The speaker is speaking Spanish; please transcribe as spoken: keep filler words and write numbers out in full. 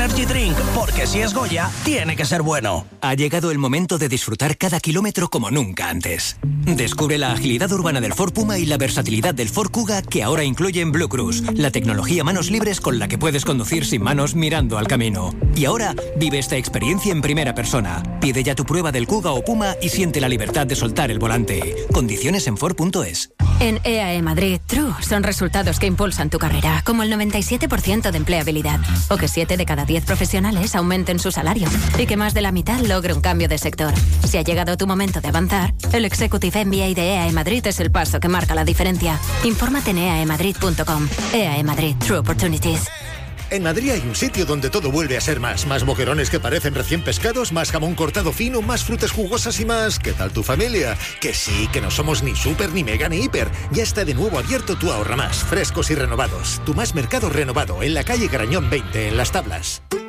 Energy Drink, porque si es Goya, tiene que ser bueno. Ha llegado el momento de disfrutar cada kilómetro como nunca antes. Descubre la agilidad urbana del Ford Puma y la versatilidad del Ford Kuga, que ahora incluyen Blue Cruise, la tecnología manos libres con la que puedes conducir sin manos mirando al camino. Y ahora vive esta experiencia en primera persona. Pide ya tu prueba del Kuga o Puma y siente la libertad de soltar el volante. Condiciones en Ford punto es. En E A E Madrid, True son resultados que impulsan tu carrera, como el noventa y siete por ciento de empleabilidad, o que siete de cada diez profesionales aumenten su salario, y que más de la mitad logre un cambio de sector. Si ha llegado tu momento de avanzar, el Executive M B A de E A E Madrid es el paso que marca la diferencia. Infórmate en e a e madrid punto com. E A E Madrid, True Opportunities. En Madrid hay un sitio donde todo vuelve a ser más. Más boquerones que parecen recién pescados, más jamón cortado fino, más frutas jugosas y más... ¿Qué tal tu familia? Que sí, que no somos ni súper, ni mega, ni hiper. Ya está de nuevo abierto tu Ahorra Más. Frescos y renovados. Tu Más Mercado renovado en la calle Garañón veinte, en Las Tablas.